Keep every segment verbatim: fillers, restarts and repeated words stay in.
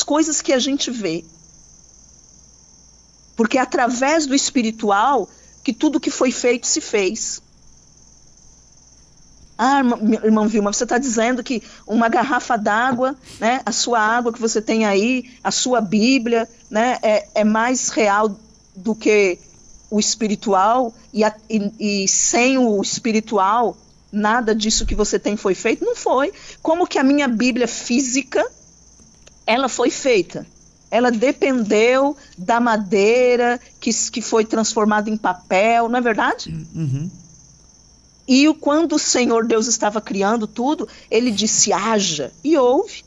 coisas que a gente vê. Porque é através do espiritual que tudo que foi feito se fez. Ah, irmão Vilma, você está dizendo que uma garrafa d'água, né, a sua água que você tem aí, a sua Bíblia, né, é, é mais real do que o espiritual, e, a, e, e sem o espiritual, nada disso que você tem foi feito? Não foi. Como que a minha Bíblia física, ela foi feita? Ela dependeu da madeira que, que foi transformada em papel, não é verdade? Uhum. E quando o Senhor Deus estava criando tudo, ele disse, haja, e houve.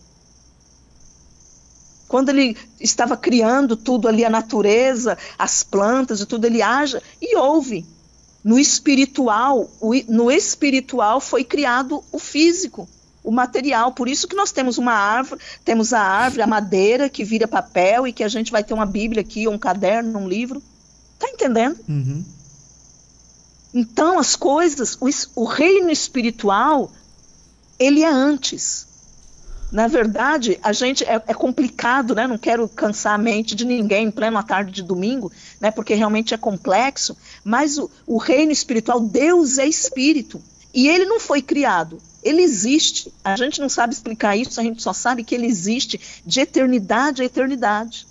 Quando ele estava criando tudo ali, a natureza, as plantas e tudo, ele haja, e houve. No espiritual, no espiritual foi criado o físico, o material. Por isso que nós temos uma árvore, temos a árvore, a madeira que vira papel e que a gente vai ter uma Bíblia aqui, um caderno, um livro. Está entendendo? Uhum. Então, as coisas, o, o reino espiritual, ele é antes. Na verdade, a gente, é, é complicado, né? Não quero cansar a mente de ninguém em plena tarde de domingo, né? Porque realmente é complexo, mas o, o reino espiritual, Deus é espírito, e ele não foi criado, ele existe. A gente não sabe explicar isso, a gente só sabe que ele existe de eternidade a eternidade.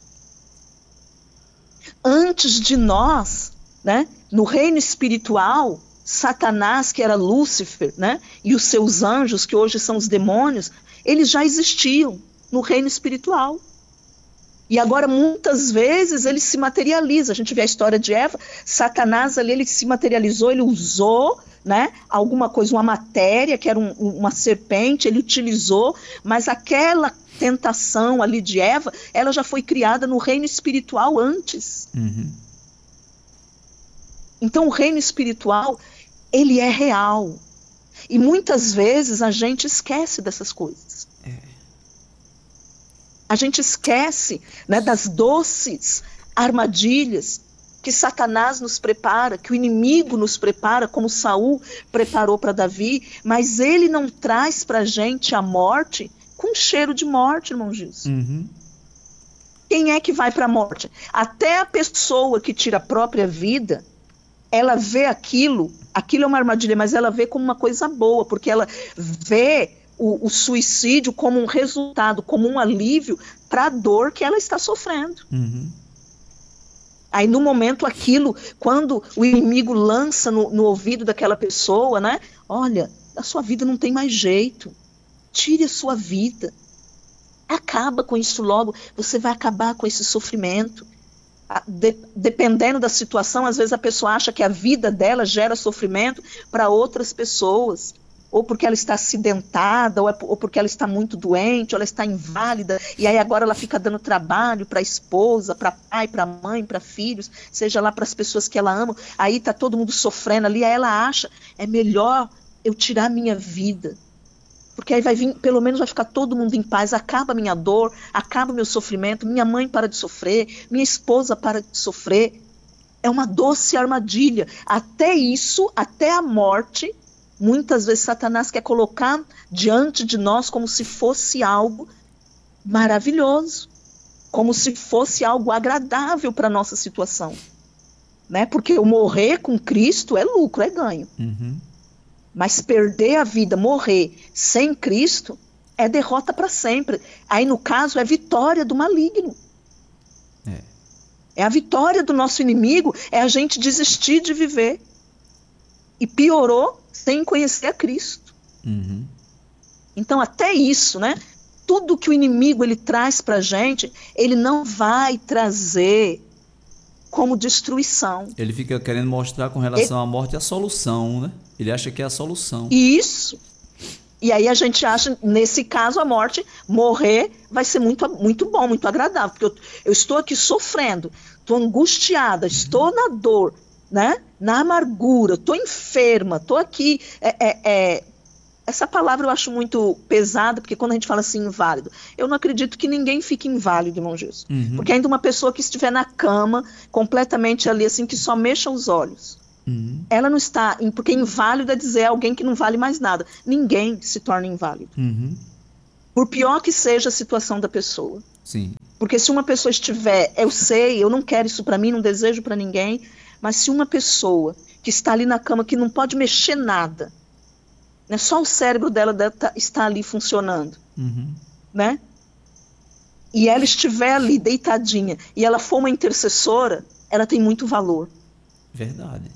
Antes de nós, né? No reino espiritual, Satanás, que era Lúcifer, né, e os seus anjos, que hoje são os demônios, eles já existiam no reino espiritual. E agora, muitas vezes, ele se materializa. A gente vê a história de Eva, Satanás ali, ele se materializou, ele usou, né, alguma coisa, uma matéria, que era um, uma serpente, ele utilizou, mas aquela tentação ali de Eva, ela já foi criada no reino espiritual antes. Uhum. Então o reino espiritual, ele é real. E muitas vezes a gente esquece dessas coisas. É. A gente esquece, né, das doces armadilhas que Satanás nos prepara, que o inimigo nos prepara, como Saul preparou para Davi, mas ele não traz para a gente a morte com cheiro de morte, irmão Gilson. Uhum. Quem é que vai para a morte? Até a pessoa que tira a própria vida, ela vê aquilo, aquilo é uma armadilha, mas ela vê como uma coisa boa, porque ela vê o, o suicídio como um resultado, como um alívio para a dor que ela está sofrendo. Uhum. Aí no momento aquilo, quando o inimigo lança no, no ouvido daquela pessoa, né? Olha, a sua vida não tem mais jeito, tire a sua vida, acaba com isso logo, você vai acabar com esse sofrimento. De, dependendo da situação, às vezes a pessoa acha que a vida dela gera sofrimento para outras pessoas, ou porque ela está acidentada, ou, é, ou porque ela está muito doente, ou ela está inválida, e aí agora ela fica dando trabalho para a esposa, para pai, para mãe, para filhos, seja lá para as pessoas que ela ama, aí está todo mundo sofrendo ali, aí ela acha, é melhor eu tirar a minha vida, porque aí vai vir, pelo menos vai ficar todo mundo em paz, acaba a minha dor, acaba o meu sofrimento, minha mãe para de sofrer, minha esposa para de sofrer. É uma doce armadilha. Até isso, até a morte, muitas vezes Satanás quer colocar diante de nós como se fosse algo maravilhoso, como se fosse algo agradável para a nossa situação. Né? Porque o morrer com Cristo é lucro, é ganho. Uhum. Mas perder a vida, morrer sem Cristo, é derrota para sempre. Aí, no caso, é vitória do maligno. É. É a vitória do nosso inimigo, é a gente desistir de viver. E piorou sem conhecer a Cristo. Uhum. Então, até isso, né? Tudo que o inimigo ele traz para a gente, ele não vai trazer como destruição. Ele fica querendo mostrar com relação ele... à morte a solução, né? Ele acha que é a solução. Isso. E aí a gente acha, nesse caso, a morte, morrer vai ser muito, muito bom, muito agradável. Porque eu, eu estou aqui sofrendo, estou angustiada, estou na dor, né? Na amargura, estou enferma, estou aqui... É, é, é, essa palavra eu acho muito pesada, porque quando a gente fala assim, inválido, eu não acredito que ninguém fique inválido, irmão Gilson. Uhum. Porque ainda uma pessoa que estiver na cama, completamente ali, assim, que só mexa os olhos. Uhum. Ela não está, porque inválido é dizer alguém que não vale mais nada. Ninguém se torna inválido. Uhum. Por pior que seja a situação da pessoa. Sim. Porque se uma pessoa estiver, eu sei, eu não quero isso para mim, não desejo para ninguém, mas se uma pessoa que está ali na cama, que não pode mexer nada, né, só o cérebro dela deve tá, está ali funcionando, Uhum. né? E ela estiver ali deitadinha, e ela for uma intercessora, ela tem muito valor. Verdade.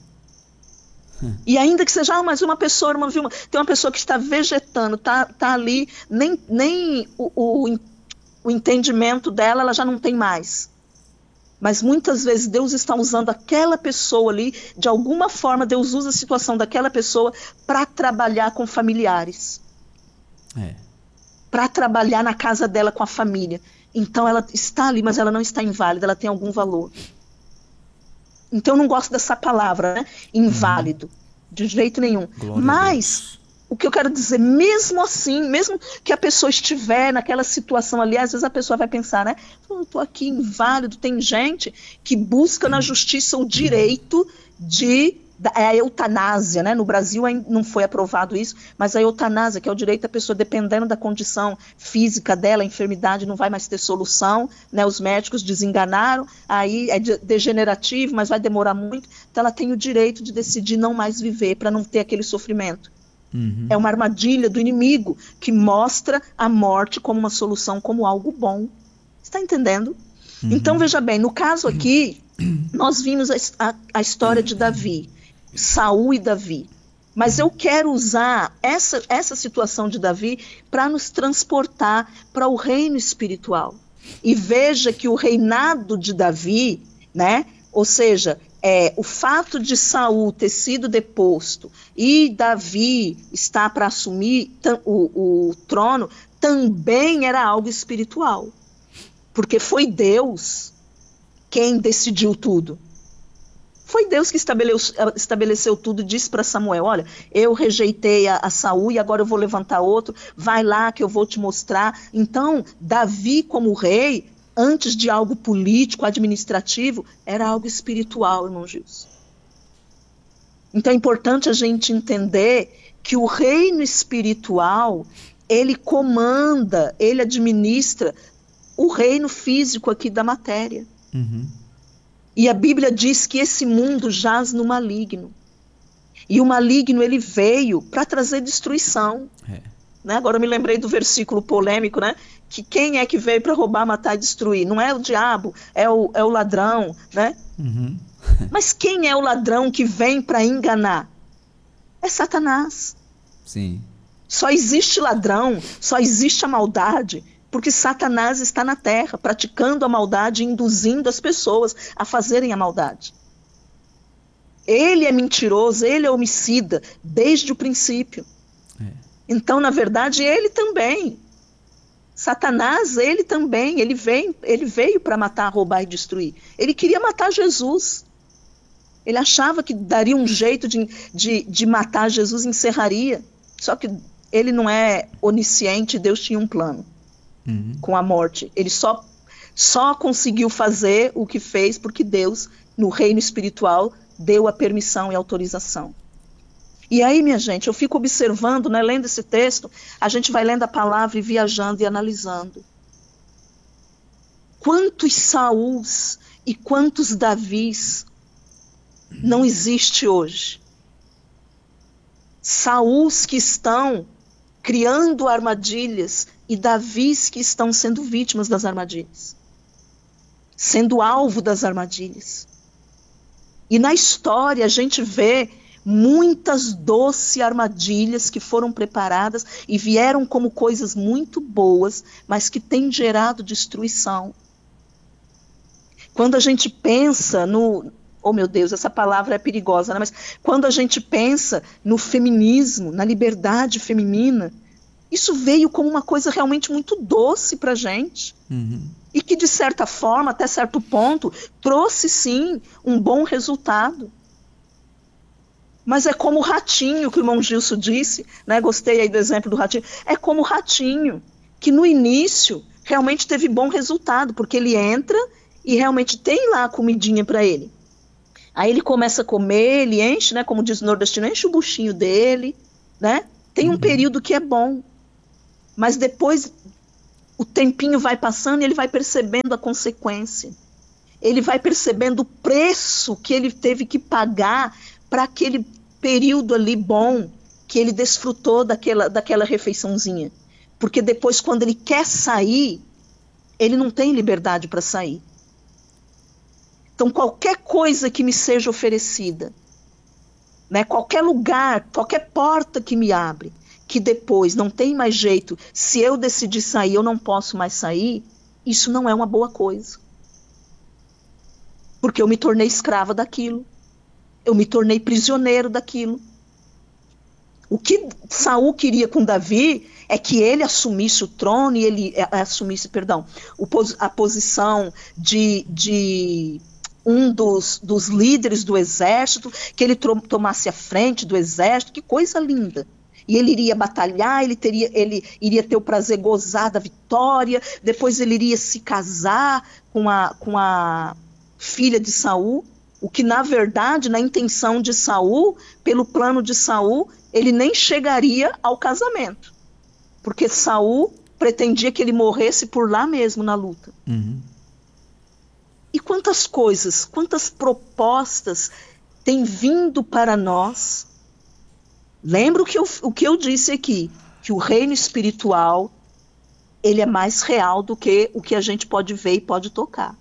E ainda que seja ah, mas uma pessoa, uma, uma, tem uma pessoa que está vegetando, está tá ali, nem, nem o, o, o entendimento dela, ela já não tem mais. Mas muitas vezes Deus está usando aquela pessoa ali, de alguma forma Deus usa a situação daquela pessoa para trabalhar com familiares. É. Para trabalhar na casa dela com a família. Então ela está ali, mas ela não está inválida, ela tem algum valor. Então eu não gosto dessa palavra, né? Inválido, uhum. De jeito nenhum. Glória mas o que eu quero dizer, mesmo assim, mesmo que a pessoa estiver naquela situação ali, às vezes a pessoa vai pensar, né? Eu estou aqui inválido, tem gente que busca na justiça o direito de... É a eutanásia, né? No Brasil ainda não foi aprovado isso, mas a eutanásia, que é o direito da pessoa, dependendo da condição física dela, a enfermidade não vai mais ter solução, né? Os médicos desenganaram, aí é degenerativo, mas vai demorar muito, então ela tem o direito de decidir não mais viver, para não ter aquele sofrimento. Uhum. É uma armadilha do inimigo, que mostra a morte como uma solução, como algo bom. Está entendendo? Uhum. Então, veja bem, no caso aqui, nós vimos a, a, a história de Davi, Saul e Davi. Mas eu quero usar essa, essa situação de Davi para nos transportar para o reino espiritual. E veja que o reinado de Davi, né, ou seja, é, o fato de Saul ter sido deposto e Davi estar para assumir o, o trono, também era algo espiritual. Porque foi Deus quem decidiu tudo. Foi Deus que estabeleceu, estabeleceu tudo e disse para Samuel, olha, eu rejeitei a, a Saul e agora eu vou levantar outro, vai lá que eu vou te mostrar. Então, Davi como rei, antes de algo político, administrativo, era algo espiritual, irmão Gilson. Então é importante a gente entender que o reino espiritual, ele comanda, ele administra o reino físico aqui da matéria. Uhum. E a Bíblia diz que esse mundo jaz no maligno. E o maligno, ele veio para trazer destruição. É. Né? Agora eu me lembrei do versículo polêmico, né? Que quem é que veio para roubar, matar e destruir? Não é o diabo, é o, é o ladrão, né? Uhum. Mas quem é o ladrão que vem para enganar? É Satanás. Sim. Só existe ladrão, só existe a maldade, porque Satanás está na terra, praticando a maldade e induzindo as pessoas a fazerem a maldade. Ele é mentiroso, ele é homicida, desde o princípio. É. Então, na verdade, ele também. Satanás, ele também, ele veio, ele veio para matar, roubar e destruir. Ele queria matar Jesus. Ele achava que daria um jeito de, de, de matar Jesus, encerraria. Só que ele não é onisciente, Deus tinha um plano. Uhum. Com a morte. Ele só, só conseguiu fazer o que fez porque Deus, no reino espiritual, deu a permissão e autorização. E aí, minha gente, eu fico observando, né, lendo esse texto, a gente vai lendo a palavra e viajando e analisando. Quantos Sauls e quantos Davis não existe hoje? Sauls que estão criando armadilhas e Davis que estão sendo vítimas das armadilhas, sendo alvo das armadilhas. E na história a gente vê muitas doces armadilhas que foram preparadas e vieram como coisas muito boas, mas que têm gerado destruição. Quando a gente pensa no... Oh, meu Deus, essa palavra é perigosa, né? Mas quando a gente pensa no feminismo, na liberdade feminina, isso veio como uma coisa realmente muito doce para a gente. Uhum. E que, de certa forma, até certo ponto, trouxe, sim, um bom resultado. Mas é como o ratinho, que o irmão Gilson disse, né? Gostei aí do exemplo do ratinho. É como o ratinho, que no início realmente teve bom resultado, porque ele entra e realmente tem lá a comidinha para ele. Aí ele começa a comer, ele enche, né? Como diz o nordestino, enche o buchinho dele, né? Tem um uhum. período que é bom. Mas depois O tempinho vai passando e ele vai percebendo a consequência. Ele vai percebendo o preço que ele teve que pagar para aquele período ali bom que ele desfrutou daquela, daquela refeiçãozinha. Porque depois, quando ele quer sair, ele não tem liberdade para sair. Então, qualquer coisa que me seja oferecida, né, qualquer lugar, qualquer porta que me abre, que depois não tem mais jeito, se eu decidir sair, eu não posso mais sair, isso não é uma boa coisa. Porque eu me tornei escrava daquilo. Eu me tornei prisioneiro daquilo. O que Saul queria com Davi é que ele assumisse o trono e ele assumisse, perdão, a posição de, de um dos, dos líderes do exército, que ele tomasse a frente do exército, que coisa linda. E ele iria batalhar, ele, teria, ele iria ter o prazer gozar da vitória, depois ele iria se casar com a, com a filha de Saul, o que na verdade, na intenção de Saul, pelo plano de Saul, ele nem chegaria ao casamento. Porque Saul pretendia que ele morresse por lá mesmo na luta. Uhum. E quantas coisas, quantas propostas têm vindo para nós. Lembra o que eu, o que eu disse aqui, que o reino espiritual, ele é mais real do que o que a gente pode ver e pode tocar.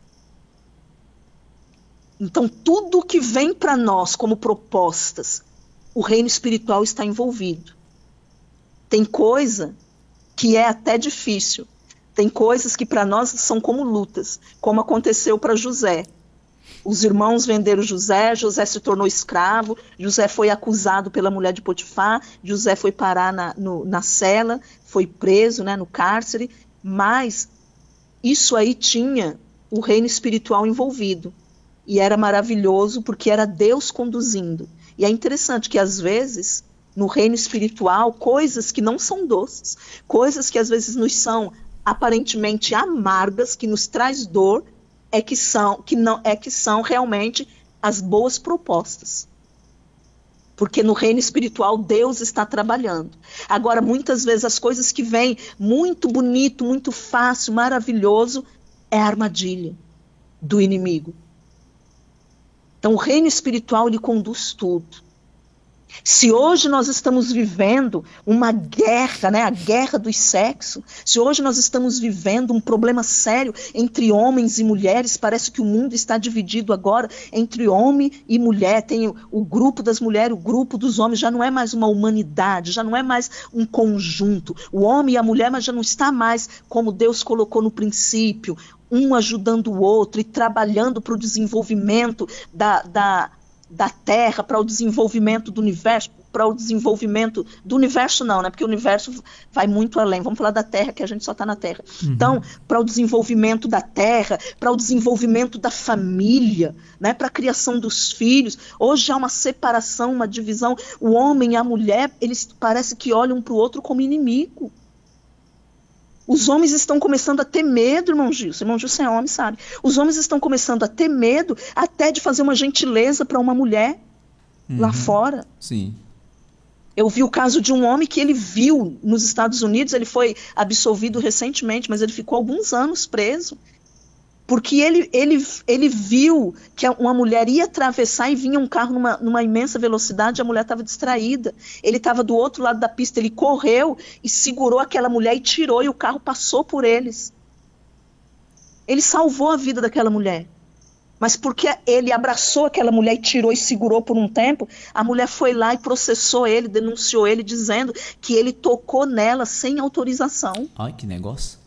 Então, tudo que vem para nós como propostas, o reino espiritual está envolvido. Tem coisa que é até difícil. Tem coisas que para nós são como lutas, como aconteceu para José. Os irmãos venderam José, José se tornou escravo, José foi acusado pela mulher de Potifar, José foi parar na, no, na cela, foi preso, né, no cárcere, mas isso aí tinha o reino espiritual envolvido. E era maravilhoso porque era Deus conduzindo. E é interessante que às vezes, no reino espiritual, coisas que não são doces, coisas que às vezes nos são aparentemente amargas, que nos traz dor, é que são, que não, é que são realmente as boas propostas. Porque no reino espiritual Deus está trabalhando. Agora, muitas vezes as coisas que vêm muito bonito, muito fácil, maravilhoso, é a armadilha do inimigo. Então o reino espiritual lhe conduz tudo. Se hoje nós estamos vivendo uma guerra, né, a guerra dos sexos, se hoje nós estamos vivendo um problema sério entre homens e mulheres, parece que o mundo está dividido agora entre homem e mulher, tem o, o grupo das mulheres, o grupo dos homens, já não é mais uma humanidade, já não é mais um conjunto, o homem e a mulher, mas já não está mais como Deus colocou no princípio, um ajudando o outro e trabalhando para o desenvolvimento da, da da Terra, para o desenvolvimento do universo, para o desenvolvimento do universo não, né? Porque o universo vai muito além, vamos falar da Terra, que a gente só está na Terra. Uhum. Então, para o desenvolvimento da Terra, para o desenvolvimento da família, né? Para a criação dos filhos, hoje há uma separação, uma divisão, o homem e a mulher, eles parece que olham um para o outro como inimigo. Os homens estão começando a ter medo, irmão Gilson. Irmão Gilson é homem, sabe? Os homens estão começando a ter medo até de fazer uma gentileza para uma mulher uhum. lá fora. Sim. Eu vi o caso de um homem que ele viu nos Estados Unidos, ele foi absolvido recentemente, mas ele ficou alguns anos preso. Porque ele, ele, ele viu que uma mulher ia atravessar e vinha um carro numa, numa imensa velocidade e a mulher estava distraída. Ele estava do outro lado da pista, ele correu e segurou aquela mulher e tirou e o carro passou por eles. Ele salvou a vida daquela mulher. Mas porque ele abraçou aquela mulher e tirou e segurou por um tempo, a mulher foi lá e processou ele, denunciou ele, dizendo que ele tocou nela sem autorização. Ai, que negócio.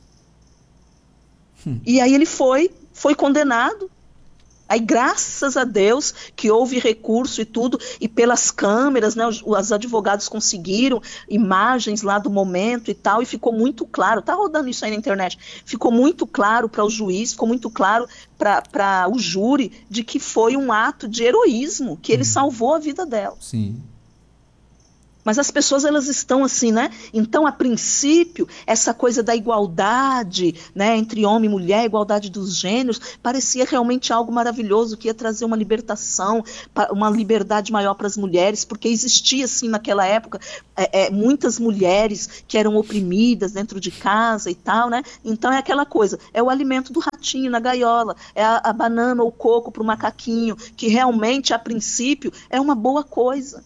E aí ele foi, foi condenado. Aí graças a Deus que houve recurso e tudo, e pelas câmeras, né, os, os advogados conseguiram imagens lá do momento e tal, e ficou muito claro, tá rodando isso aí na internet, ficou muito claro para o juiz, ficou muito claro para o júri, de que foi um ato de heroísmo, que ele hum. salvou a vida dela. Sim. Mas as pessoas, elas estão assim, né? Então, a princípio, essa coisa da igualdade, né, entre homem e mulher, igualdade dos gêneros, parecia realmente algo maravilhoso, que ia trazer uma libertação, uma liberdade maior para as mulheres, porque existia, assim, naquela época, é, é, muitas mulheres que eram oprimidas dentro de casa e tal, né? Então, é aquela coisa, é o alimento do ratinho na gaiola, é a, a banana ou o coco para o macaquinho, que realmente, a princípio, é uma boa coisa.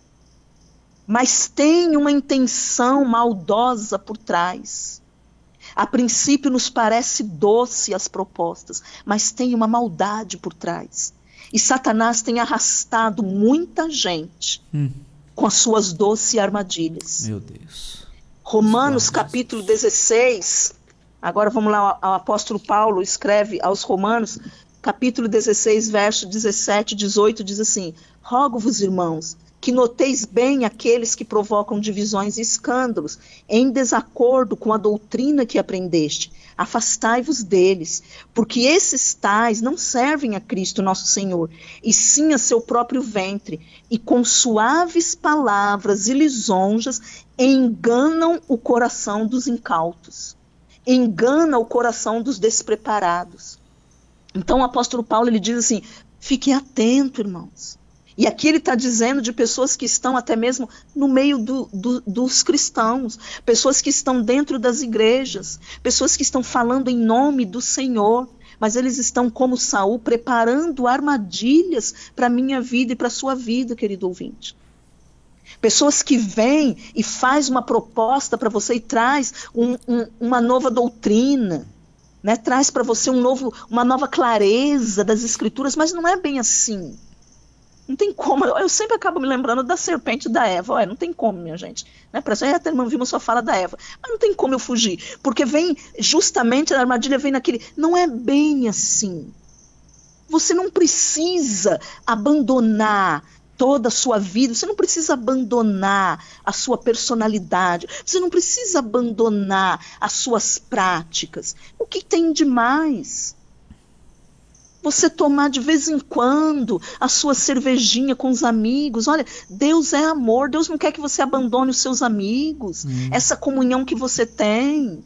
Mas tem uma intenção maldosa por trás. A princípio nos parece doce as propostas, mas tem uma maldade por trás. E Satanás tem arrastado muita gente hum. com as suas doces armadilhas. Meu Deus. Romanos capítulo dezesseis, agora vamos lá, o apóstolo Paulo escreve aos Romanos, capítulo dezesseis, verso dezessete, dezoito, diz assim: rogo-vos, irmãos, que noteis bem aqueles que provocam divisões e escândalos, em desacordo com a doutrina que aprendeste. Afastai-vos deles, porque esses tais não servem a Cristo nosso Senhor, e sim a seu próprio ventre, e com suaves palavras e lisonjas enganam o coração dos incautos, engana o coração dos despreparados. Então o apóstolo Paulo, ele diz assim, fique atento, irmãos. E aqui ele está dizendo de pessoas que estão até mesmo no meio do, do, dos cristãos, pessoas que estão dentro das igrejas, pessoas que estão falando em nome do Senhor, mas eles estão como Saul, preparando armadilhas para a minha vida e para a sua vida, querido ouvinte. Pessoas que vêm e faz uma proposta para você e traz um, um, uma nova doutrina, né? Traz para você um novo, uma nova clareza das escrituras, mas não é bem assim. Não tem como, eu, eu sempre acabo me lembrando da serpente da Eva, olha, não tem como, minha gente, né? Parece que até não vimos só fala da Eva, mas não tem como eu fugir, porque vem, justamente a armadilha vem naquele, não é bem assim, você não precisa abandonar toda a sua vida, você não precisa abandonar a sua personalidade, você não precisa abandonar as suas práticas, o que tem de mais? Você tomar de vez em quando a sua cervejinha com os amigos. Olha, Deus é amor. Deus não quer que você abandone os seus amigos. Hum. Essa comunhão que você tem.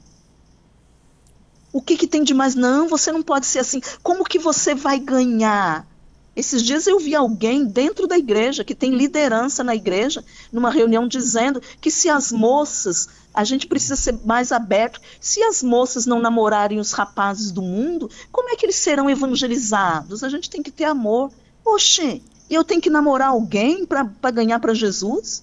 O que, que tem de mais? Não, você não pode ser assim. Como que você vai ganhar? Esses dias eu vi alguém dentro da igreja, que tem liderança na igreja, numa reunião dizendo que se as moças, a gente precisa ser mais aberto, se as moças não namorarem os rapazes do mundo, como é que eles serão evangelizados? A gente tem que ter amor. Oxê, e eu tenho que namorar alguém para ganhar para Jesus?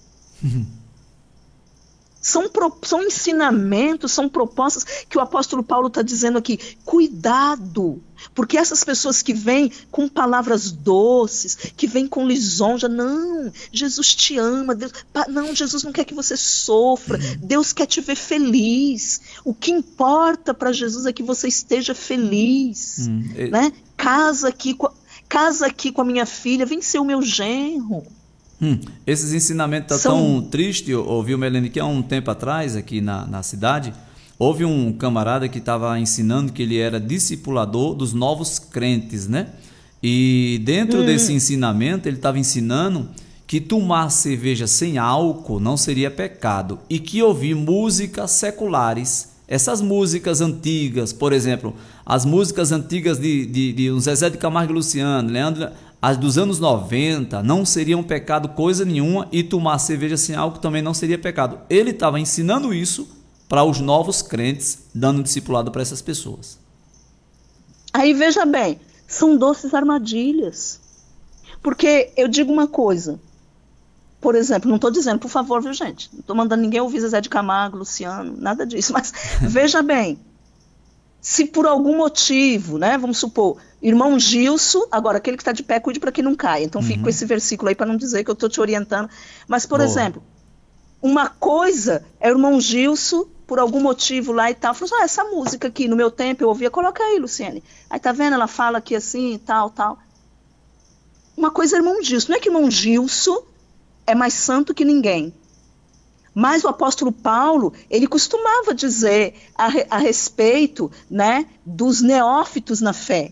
São, pro, são ensinamentos, são propostas que o apóstolo Paulo está dizendo aqui. Cuidado, porque essas pessoas que vêm com palavras doces, que vêm com lisonja, não, Jesus te ama, Deus, não, Jesus não quer que você sofra, Deus quer te ver feliz. O que importa para Jesus é que você esteja feliz. Hum, é... né? Casa aqui, com, casa aqui com a minha filha, vem ser o meu genro. Hum, esses ensinamentos estão São... tão tristes. Eu ouvi, Melanie, que há um tempo atrás, aqui na, na cidade, houve um camarada que estava ensinando que ele era discipulador dos novos crentes, né? E dentro hum. desse ensinamento, ele estava ensinando que tomar cerveja sem álcool não seria pecado e que ouvir músicas seculares, essas músicas antigas, por exemplo, as músicas antigas de, de, de Zezé de Camargo e Luciano, Leandro... as dos anos noventa não seriam pecado coisa nenhuma e tomar cerveja sem álcool também não seria pecado. Ele estava ensinando isso para os novos crentes, dando discipulado para essas pessoas. Aí veja bem, são doces armadilhas. Porque eu digo uma coisa, por exemplo, não estou dizendo, por favor, viu gente, não estou mandando ninguém ouvir Zezé de Camargo, Luciano, nada disso, mas veja bem, se por algum motivo, né, vamos supor, irmão Gilson, agora aquele que está de pé, cuide para que não caia. Então uhum. fica com esse versículo aí para não dizer que eu estou te orientando. Mas, por Boa. exemplo, uma coisa é o irmão Gilson, por algum motivo lá e tal, falou assim, ah, essa música aqui no meu tempo eu ouvia, coloca aí, Luciane. Aí tá vendo, ela fala aqui assim e tal, tal. Uma coisa é irmão Gilson, não é que irmão Gilson é mais santo que ninguém. Mas o apóstolo Paulo, ele costumava dizer a, a respeito, né, dos neófitos na fé.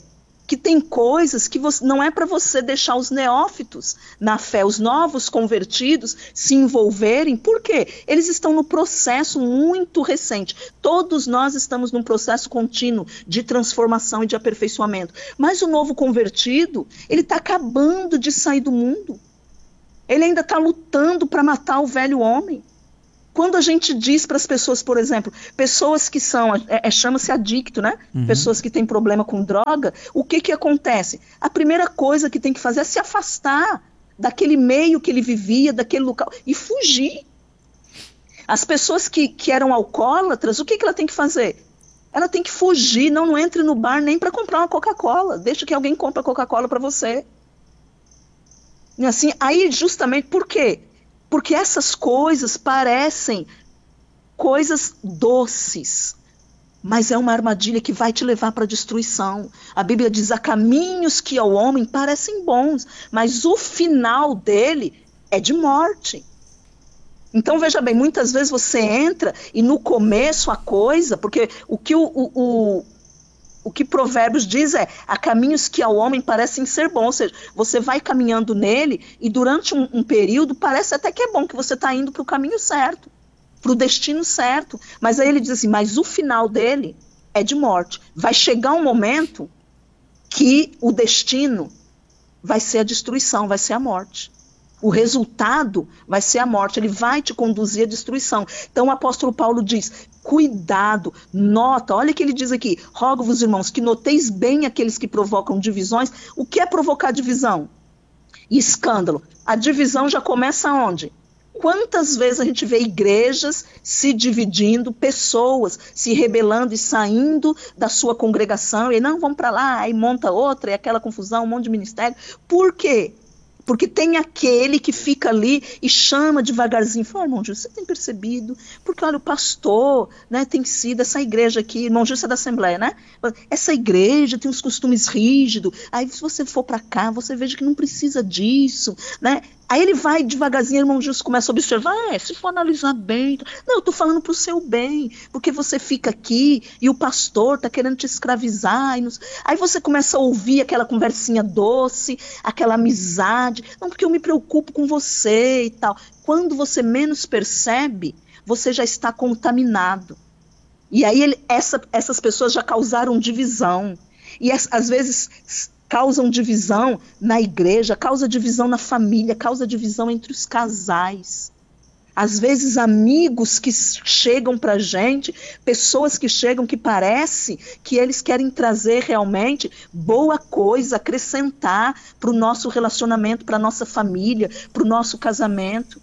que tem coisas que você, não é para você deixar os neófitos na fé, os novos convertidos, se envolverem. Por quê? Eles estão no processo muito recente. Todos nós estamos num processo contínuo de transformação e de aperfeiçoamento. Mas o novo convertido, ele está acabando de sair do mundo. Ele ainda está lutando para matar o velho homem. Quando a gente diz para as pessoas, por exemplo, pessoas que são, é, é, chama-se adicto, né? Uhum. Pessoas que têm problema com droga, o que que acontece? A primeira coisa que tem que fazer é se afastar daquele meio que ele vivia, daquele local, e fugir. As pessoas que, que eram alcoólatras, o que que ela tem que fazer? Ela tem que fugir, não, não entre no bar nem para comprar uma Coca-Cola, deixa que alguém compre a Coca-Cola para você. E assim, aí justamente, por quê? Porque essas coisas parecem coisas doces, mas é uma armadilha que vai te levar para a destruição. A Bíblia diz, há caminhos que ao homem parecem bons, mas o final dele é de morte. Então veja bem, muitas vezes você entra e no começo a coisa, porque o que o, o, o O que Provérbios diz é, há caminhos que ao homem parecem ser bons, ou seja, você vai caminhando nele e durante um, um período parece até que é bom, que você está indo para o caminho certo, para o destino certo, mas aí ele diz assim, mas o final dele é de morte. Vai chegar um momento que o destino vai ser a destruição, vai ser a morte. O resultado vai ser a morte, ele vai te conduzir à destruição. Então o apóstolo Paulo diz, cuidado, nota, olha o que ele diz aqui, rogo-vos, irmãos, que noteis bem aqueles que provocam divisões. O que é provocar divisão? E escândalo. A divisão já começa onde? Quantas vezes a gente vê igrejas se dividindo, pessoas se rebelando e saindo da sua congregação, e não, vão para lá, aí monta outra, e aquela confusão, um monte de ministério. Por quê? Porque tem aquele que fica ali e chama devagarzinho. Fala, irmão Gil, você tem percebido? Porque, olha, o pastor, né, tem sido, essa igreja aqui, irmão Gil, você é da Assembleia, né? Essa igreja tem uns costumes rígidos. Aí, se você for para cá, você veja que não precisa disso, né? Aí ele vai devagarzinho, irmão Gil começa a observar, é, se for analisar bem, não, eu estou falando para o seu bem, porque você fica aqui e o pastor está querendo te escravizar. E não... Aí você começa a ouvir aquela conversinha doce, aquela amizade, não, porque eu me preocupo com você e tal. Quando você menos percebe, você já está contaminado. E aí ele, essa, essas pessoas já causaram divisão. E as, às vezes... causam divisão na igreja, causa divisão na família, causa divisão entre os casais. Às vezes amigos que chegam para a gente, pessoas que chegam que parece que eles querem trazer realmente boa coisa, acrescentar para o nosso relacionamento, para a nossa família, para o nosso casamento.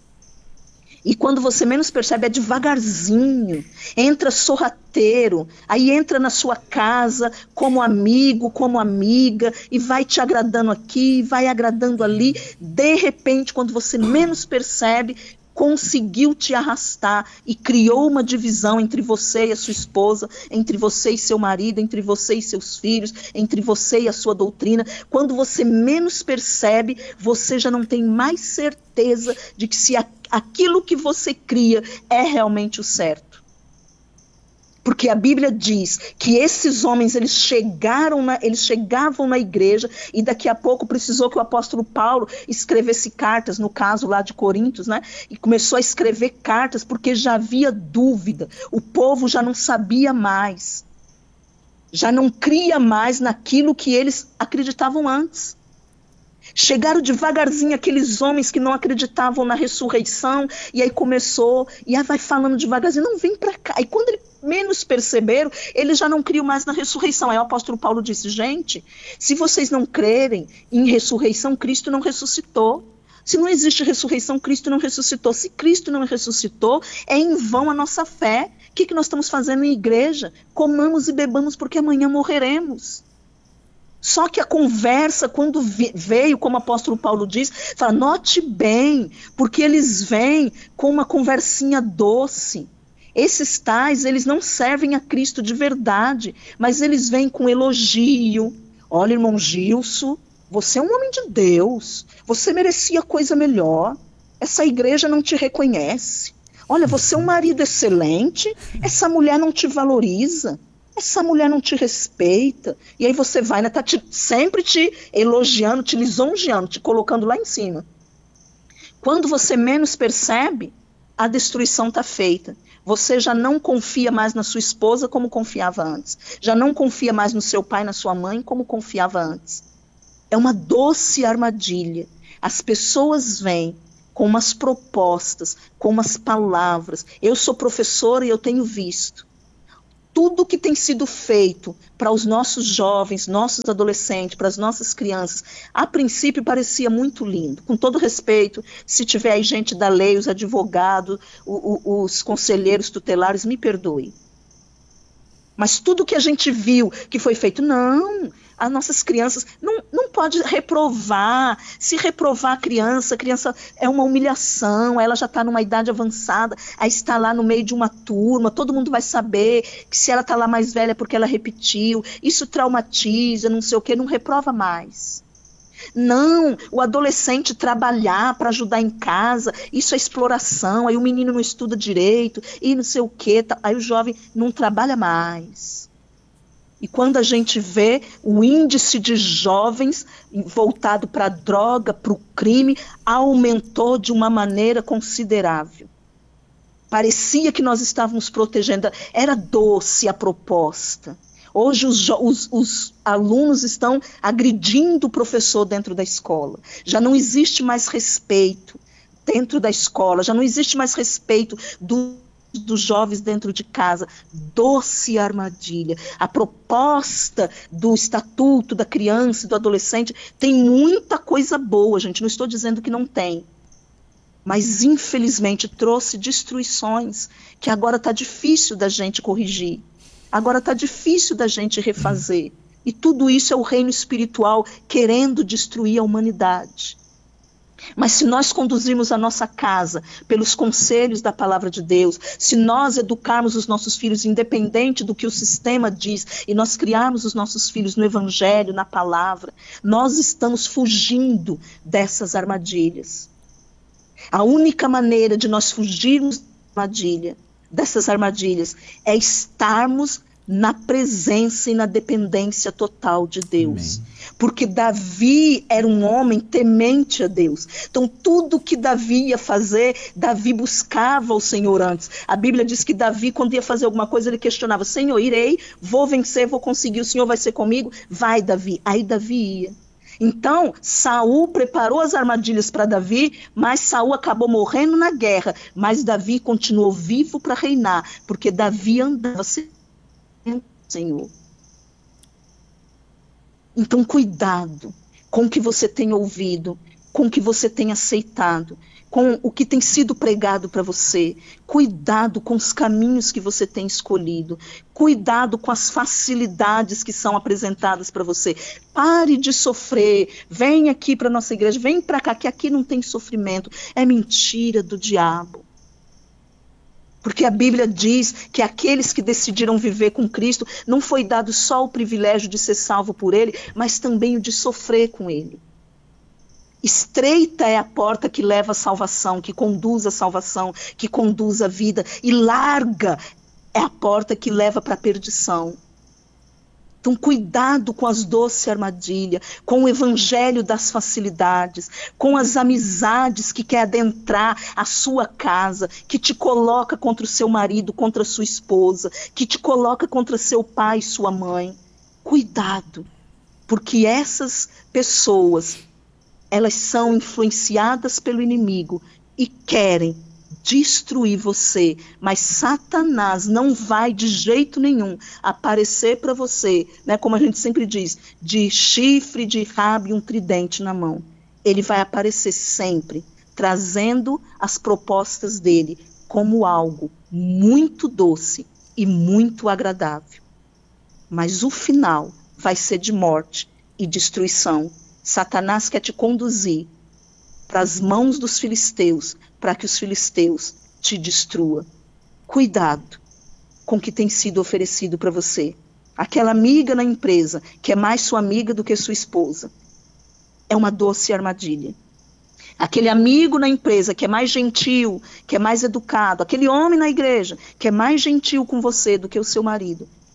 E quando você menos percebe, é devagarzinho, entra sorrateiro, aí entra na sua casa como amigo, como amiga, e vai te agradando aqui, vai agradando ali. De repente, quando você menos percebe, conseguiu te arrastar e criou uma divisão entre você e a sua esposa, entre você e seu marido, entre você e seus filhos, entre você e a sua doutrina. Quando você menos percebe, você já não tem mais certeza de que se aquilo que você cria é realmente o certo. Porque a Bíblia diz que esses homens, eles chegaram na, eles chegavam na igreja e daqui a pouco precisou que o apóstolo Paulo escrevesse cartas, no caso lá de Coríntios, né? E começou a escrever cartas porque já havia dúvida, o povo já não sabia mais, já não cria mais naquilo que eles acreditavam antes. Chegaram devagarzinho aqueles homens que não acreditavam na ressurreição, e aí começou, e aí vai falando devagarzinho, não, vem para cá. E quando eles menos perceberam, eles já não criam mais na ressurreição. Aí o apóstolo Paulo disse, gente, se vocês não crerem em ressurreição, Cristo não ressuscitou. Se não existe ressurreição, Cristo não ressuscitou. Se Cristo não ressuscitou, é em vão a nossa fé. O que, que nós estamos fazendo em igreja? Comamos e bebamos porque amanhã morreremos. Só que a conversa, quando veio, como o apóstolo Paulo diz, fala, note bem, porque eles vêm com uma conversinha doce. Esses tais, eles não servem a Cristo de verdade, mas eles vêm com elogio. Olha, irmão Gilson, você é um homem de Deus, você merecia coisa melhor, essa igreja não te reconhece. Olha, você é um marido excelente, essa mulher não te valoriza. Essa mulher não te respeita. E aí você vai, né, tá te, sempre te elogiando, te lisonjeando, te colocando lá em cima. Quando você menos percebe, a destruição está feita. Você já não confia mais na sua esposa como confiava antes. Já não confia mais no seu pai, na sua mãe, como confiava antes. É uma doce armadilha. As pessoas vêm com umas propostas, com umas palavras. Eu sou professora e eu tenho visto. Tudo que tem sido feito para os nossos jovens, nossos adolescentes, para as nossas crianças, a princípio parecia muito lindo. Com todo respeito, se tiver aí gente da lei, os advogados, o, o, os conselheiros tutelares, me perdoem. Mas tudo que a gente viu que foi feito, não, as nossas crianças, não, não pode reprovar. Se reprovar a criança, a criança é uma humilhação, ela já está numa idade avançada, aí está lá no meio de uma turma, todo mundo vai saber que se ela está lá mais velha é porque ela repetiu, isso traumatiza, não sei o quê, não reprova mais. Não, o adolescente trabalhar para ajudar em casa, isso é exploração, aí o menino não estuda direito, e não sei o quê, aí o jovem não trabalha mais. E quando a gente vê o índice de jovens voltado para a droga, para o crime, aumentou de uma maneira considerável. Parecia que nós estávamos protegendo, era doce a proposta. Hoje os, os, os alunos estão agredindo o professor dentro da escola. Já não existe mais respeito dentro da escola, já não existe mais respeito do, dos jovens dentro de casa. Doce armadilha. A proposta do estatuto da criança e do adolescente tem muita coisa boa, gente. Não estou dizendo que não tem. Mas, infelizmente, trouxe destruições que agora está difícil da gente corrigir. Agora está difícil da gente refazer. E tudo isso é o reino espiritual querendo destruir a humanidade. Mas se nós conduzirmos a nossa casa pelos conselhos da palavra de Deus, se nós educarmos os nossos filhos independente do que o sistema diz, e nós criarmos os nossos filhos no evangelho, na palavra, nós estamos fugindo dessas armadilhas. A única maneira de nós fugirmos da armadilha dessas armadilhas é estarmos na presença e na dependência total de Deus. Amém. Porque Davi era um homem temente a Deus. Então tudo que Davi ia fazer, Davi buscava o Senhor antes. A Bíblia diz que Davi, quando ia fazer alguma coisa, ele questionava: Senhor, irei, vou vencer, vou conseguir, o Senhor vai ser comigo? Vai, Davi. Aí Davi ia. Então, Saul preparou as armadilhas para Davi, mas Saul acabou morrendo na guerra. Mas Davi continuou vivo para reinar, porque Davi andava sem o Senhor. Então, cuidado com o que você tem ouvido, com o que você tem aceitado, com o que tem sido pregado para você. Cuidado com os caminhos que você tem escolhido. Cuidado com as facilidades que são apresentadas para você. Pare de sofrer. Vem aqui para a nossa igreja, vem para cá, que aqui não tem sofrimento. É mentira do diabo. Porque a Bíblia diz que aqueles que decidiram viver com Cristo, não foi dado só o privilégio de ser salvo por Ele, mas também o de sofrer com Ele. Estreita é a porta que leva à salvação, que conduz à salvação, que conduz à vida. E larga é a porta que leva para a perdição. Então, cuidado com as doces armadilhas, com o evangelho das facilidades, com as amizades que quer adentrar a sua casa, que te coloca contra o seu marido, contra a sua esposa, que te coloca contra seu pai e sua mãe. Cuidado, porque essas pessoas, elas são influenciadas pelo inimigo e querem destruir você, mas Satanás não vai de jeito nenhum aparecer para você, né, como a gente sempre diz, de chifre, de rabo e um tridente na mão. Ele vai aparecer sempre, trazendo as propostas dele como algo muito doce e muito agradável. Mas o final vai ser de morte e destruição. Satanás quer te conduzir para as mãos dos filisteus, para que os filisteus te destruam. Cuidado com o que tem sido oferecido para você. Aquela amiga na empresa, que é mais sua amiga do que sua esposa, é uma doce armadilha. Aquele amigo na empresa que é mais gentil, que é mais educado, aquele homem na igreja que é mais gentil com você do que o seu marido,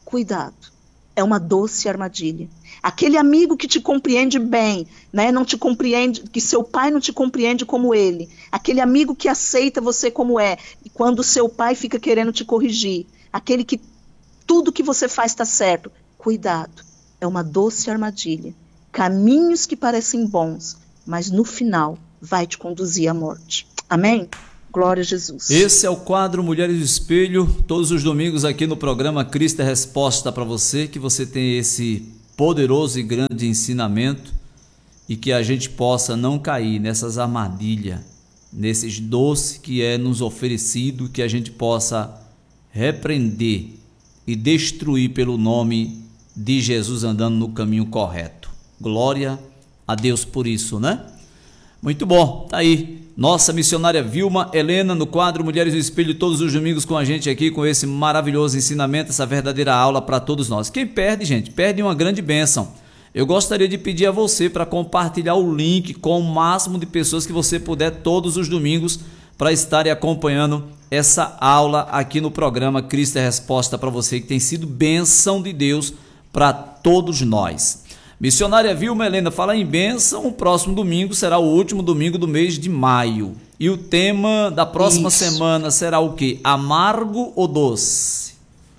cuidado, é uma doce armadilha. Aquele amigo que te compreende bem, né, não te compreende, que seu pai não te compreende como ele, aquele amigo que aceita você como é, e quando seu pai fica querendo te corrigir, aquele que tudo que você faz está certo, cuidado, é uma doce armadilha. Caminhos que parecem bons, mas no final vai te conduzir à morte. Amém? Glória a Jesus. Esse é o quadro Mulheres do Espelho, todos os domingos aqui no programa Cristo é Resposta para você, que você tem esse poderoso e grande ensinamento e que a gente possa não cair nessas armadilhas, nesses doces que é nos oferecido, que a gente possa repreender e destruir pelo nome de Jesus, andando no caminho correto. Glória a Deus por isso, né? Muito bom, tá aí nossa missionária Vilma Helena no quadro Mulheres do Espelho, todos os domingos com a gente aqui, com esse maravilhoso ensinamento, essa verdadeira aula para todos nós. Quem perde, gente, perde uma grande bênção. Eu gostaria de pedir a você para compartilhar o link com o máximo de pessoas que você puder todos os domingos, para estarem acompanhando essa aula aqui no programa Cristo é Resposta para você, que tem sido bênção de Deus para todos nós. Missionária Vilma Helena, fala em bênção, o próximo domingo será o último domingo do mês de maio. E o tema da próxima Isso. semana será o quê? Amargo ou doce?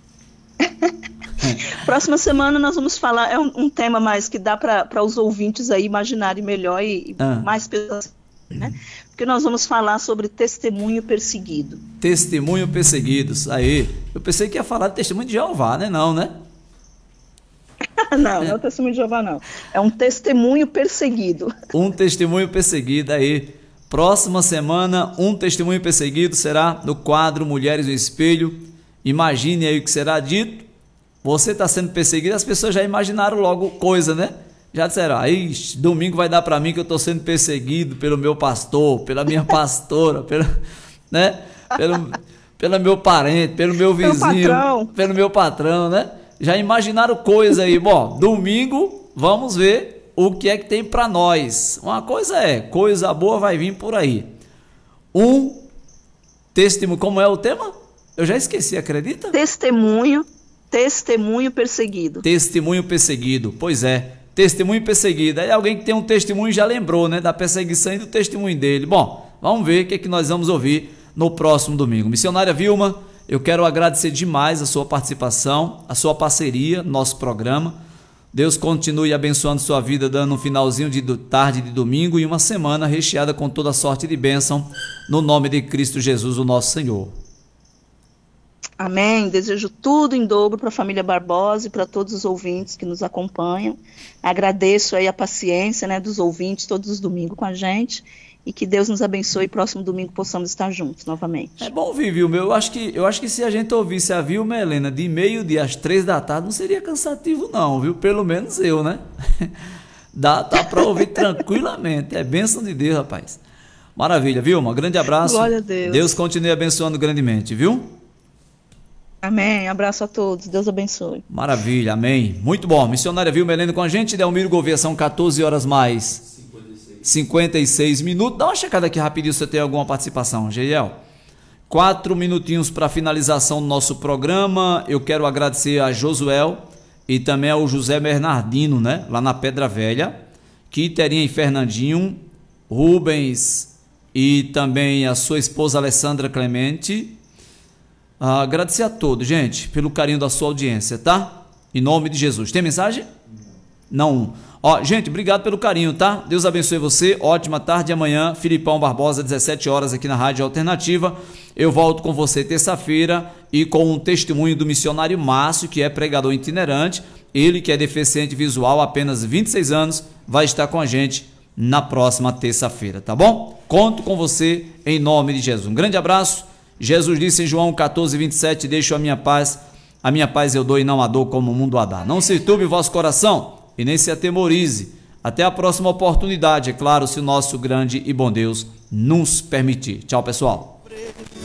Próxima semana nós vamos falar, é um, um tema mais que dá para os ouvintes aí imaginarem melhor e, e ah. mais pessoas, né? Porque nós vamos falar sobre testemunho perseguido. Testemunho perseguidos, aí. Eu pensei que ia falar de testemunho de Jeová, né? Não, né? Não, não é o testemunho de Jeová, não. É um testemunho perseguido. Um testemunho perseguido, aí. Próxima semana, um testemunho perseguido será no quadro Mulheres no Espelho. Imagine aí o que será dito. Você está sendo perseguido, as pessoas já imaginaram logo coisa, né? Já disseram, aí domingo vai dar para mim que eu estou sendo perseguido pelo meu pastor, pela minha pastora, pelo, né? pelo, pelo meu parente, pelo meu vizinho, pelo, patrão. pelo meu patrão, né? Já imaginaram coisa aí. Bom, domingo vamos ver o que é que tem para nós. Uma coisa é, coisa boa vai vir por aí. Um testemunho, como é o tema? Eu já esqueci, acredita? Testemunho, testemunho perseguido. Testemunho perseguido, pois é. Testemunho perseguido. Aí alguém que tem um testemunho já lembrou, né, da perseguição e do testemunho dele. Bom, vamos ver o que é que nós vamos ouvir no próximo domingo. Missionária Vilma, eu quero agradecer demais a sua participação, a sua parceria no nosso programa. Deus continue abençoando sua vida, dando um finalzinho de tarde de domingo e uma semana recheada com toda sorte de bênção, no nome de Cristo Jesus, o nosso Senhor. Amém. Desejo tudo em dobro para a família Barbosa e para todos os ouvintes que nos acompanham. Agradeço aí a paciência, né, dos ouvintes todos os domingos com a gente. E que Deus nos abençoe e próximo domingo possamos estar juntos novamente. É bom ouvir, Vilma. Eu acho que, eu acho que se a gente ouvisse a Vilma Helena de meio-dia às três da tarde, não seria cansativo não, viu? Pelo menos eu, né? Dá, dá para ouvir tranquilamente. É bênção de Deus, rapaz. Maravilha, Vilma. Grande abraço. Glória a Deus. Deus continue abençoando grandemente, viu? Amém. Abraço a todos. Deus abençoe. Maravilha. Amém. Muito bom. Missionária Vilma Helena com a gente. Delmiro Gouveia, são quatorze horas mais cinquenta e seis minutos. Dá uma checada aqui rapidinho se você tem alguma participação, Geiel. Quatro minutinhos para finalização do nosso programa. Eu quero agradecer a Josuel e também ao José Bernardino, né? Lá na Pedra Velha. Quiterinha e Fernandinho, Rubens e também a sua esposa Alessandra Clemente. Ah, agradecer a todos, gente, pelo carinho da sua audiência, tá? Em nome de Jesus. Tem mensagem? Não. Ó, gente, obrigado pelo carinho, tá? Deus abençoe você. Ótima tarde. Amanhã, Filipão Barbosa, dezessete horas aqui na Rádio Alternativa. Eu volto com você terça-feira e com um testemunho do missionário Márcio, que é pregador itinerante. Ele, que é deficiente visual, apenas vinte e seis anos, vai estar com a gente na próxima terça-feira, tá bom? Conto com você em nome de Jesus. Um grande abraço. Jesus disse em João quatorze, vinte e sete, deixo a minha paz, a minha paz eu dou e não a dou como o mundo a dá. Não se turbe o vosso coração e nem se atemorize. Até a próxima oportunidade, é claro, se o nosso grande e bom Deus nos permitir. Tchau, pessoal.